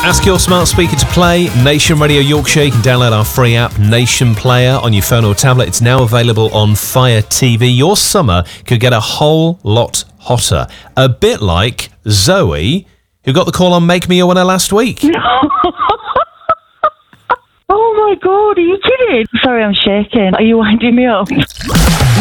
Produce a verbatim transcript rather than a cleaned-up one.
Ask your smart speaker to play Nation Radio Yorkshire. You can download our free app, Nation Player, on your phone or tablet. It's now available on Fire T V. Your summer could get a whole lot hotter. A bit like Zoe, who got the call on Make Me Your Winner last week. Oh my God, are you kidding? Sorry, I'm shaking. Are you winding me up?